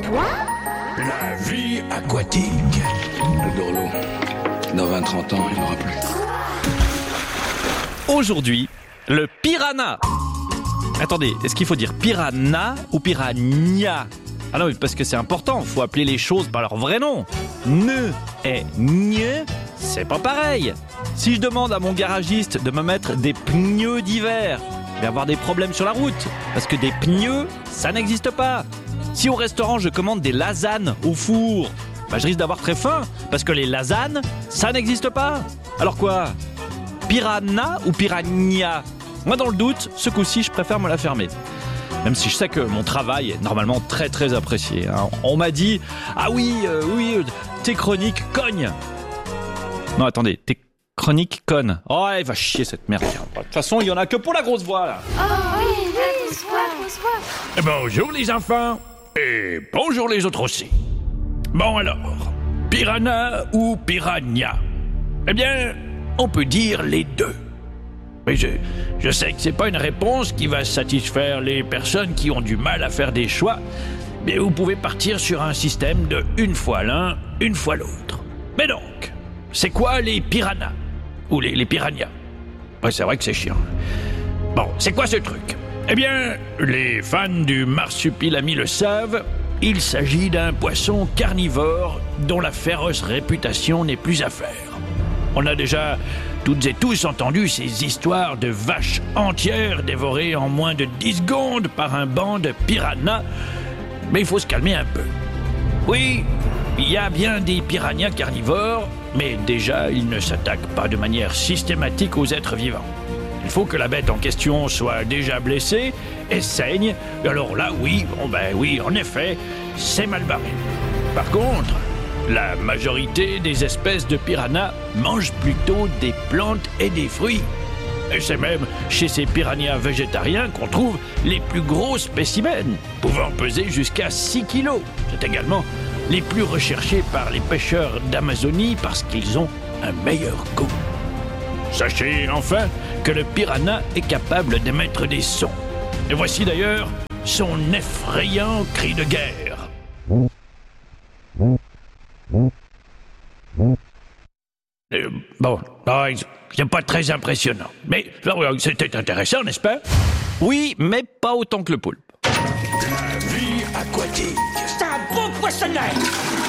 Toi? La vie aquatique. Le Dorlo, dans 20-30 ans, il n'y en aura plus. Aujourd'hui, le piranha. Attendez, est-ce qu'il faut dire piranha ou piranha? Ah non, mais parce que c'est important, il faut appeler les choses par leur vrai nom. Ne et gne, c'est pas pareil. Si je demande à mon garagiste de me mettre des pneus d'hiver, je vais avoir des problèmes sur la route, parce que des pneus, ça n'existe pas. Si au restaurant je commande des lasagnes au four, je risque d'avoir très faim, parce que les lasagnes, ça n'existe pas. Alors quoi? Piranha ou piranha? Moi dans le doute, ce coup-ci je préfère me la fermer. Même si je sais que mon travail est normalement très très apprécié. On m'a dit, ah oui, tes chroniques cognent. Non attendez, tes chroniques connes. Oh elle va chier cette merde. De toute façon il y en a que pour la grosse voix là. Oh oui, la grosse voix. Bonjour les enfants, et bonjour les autres aussi. Bon alors, piranha ou piranha? Eh bien, on peut dire les deux. Mais je sais que c'est pas une réponse qui va satisfaire les personnes qui ont du mal à faire des choix, mais vous pouvez partir sur un système de une fois l'un, une fois l'autre. Mais donc, c'est quoi les piranhas? Ou les piranhas? Ouais, c'est vrai que c'est chiant. Bon, c'est quoi ce truc? Eh bien, les fans du marsupilami le savent, il s'agit d'un poisson carnivore dont la féroce réputation n'est plus à faire. On a déjà toutes et tous entendu ces histoires de vaches entières dévorées en moins de 10 secondes par un banc de piranhas, mais il faut se calmer un peu. Oui, il y a bien des piranhas carnivores, mais déjà, ils ne s'attaquent pas de manière systématique aux êtres vivants. Il faut que la bête en question soit déjà blessée et saigne, et alors là, oui, en effet, c'est mal barré. Par contre, la majorité des espèces de piranhas mangent plutôt des plantes et des fruits. Et c'est même chez ces piranhas végétariens qu'on trouve les plus gros spécimens, pouvant peser jusqu'à 6 kilos. C'est également les plus recherchés par les pêcheurs d'Amazonie parce qu'ils ont un meilleur goût. Sachez enfin que le piranha est capable d'émettre des sons. Et voici d'ailleurs son effrayant cri de guerre. C'est pas très impressionnant. Mais c'était intéressant, n'est-ce pas? Oui, mais pas autant que le poulpe. La vie aquatique. C'est un beau poissonnet.